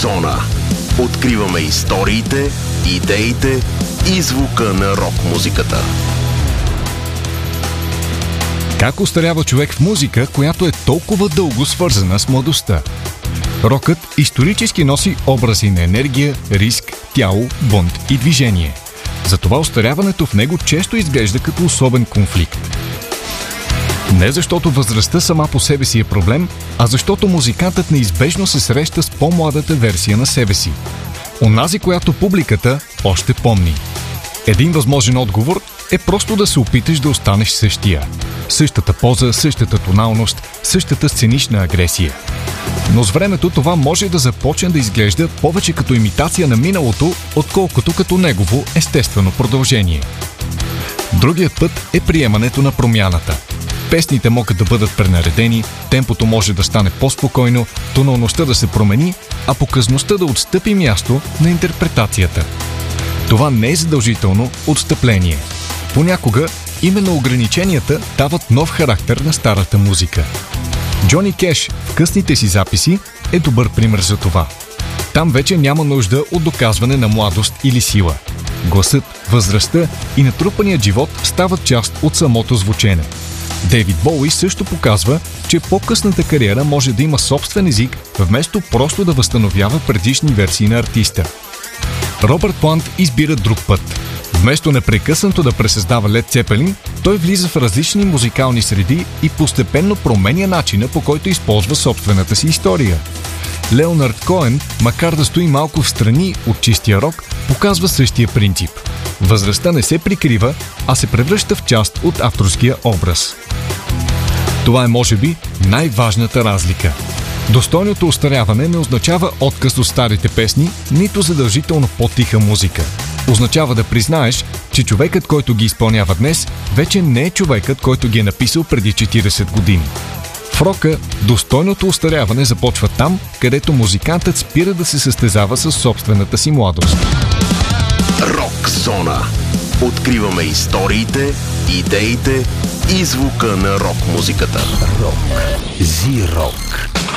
Зона. Откриваме историите, идеите и звука на рок-музиката. Как остарява човек в музика, която е толкова дълго свързана с младостта? Рокът исторически носи образи на енергия, риск, тяло, бунт и движение. Затова остаряването в него често изглежда като особен конфликт. Не защото възрастта сама по себе си е проблем, а защото музикантът неизбежно се среща с по-младата версия на себе си. Онази, която публиката още помни. Един възможен отговор е просто да се опиташ да останеш същия. Същата поза, същата тоналност, същата сценична агресия. Но с времето това може да започне да изглежда повече като имитация на миналото, отколкото като негово естествено продължение. Другият път е приемането на промяната. Песните могат да бъдат пренаредени, темпото може да стане по-спокойно, тоналността да се промени, а показността да отстъпи място на интерпретацията. Това не е задължително отстъпление. Понякога именно ограниченията дават нов характер на старата музика. Джони Кеш в късните си записи е добър пример за това. Там вече няма нужда от доказване на младост или сила. Гласът, възрастта и натрупаният живот стават част от самото звучене. Дейвид Боуи също показва, че по-късната кариера може да има собствен език, вместо просто да възстановява предишни версии на артиста. Робърт Плант избира друг път. Вместо непрекъснато да пресъздава Лед Цепелин, той влиза в различни музикални среди и постепенно променя начина, по който използва собствената си история. Леонард Коен, макар да стои малко в страни от чистия рок, показва същия принцип. Възрастта не се прикрива, а се превръща в част от авторския образ. Това е, може би, най-важната разлика. Достойното остаряване не означава отказ от старите песни, нито задължително по-тиха музика. Означава да признаеш, че човекът, който ги изпълнява днес, вече не е човекът, който ги е написал преди 40 години. В рока достойното остаряване започва там, където музикантът спира да се състезава с собствената си младост. Рок Зона. Откриваме историите, идеите и звука на рок-музиката. Рок. Зи-рок.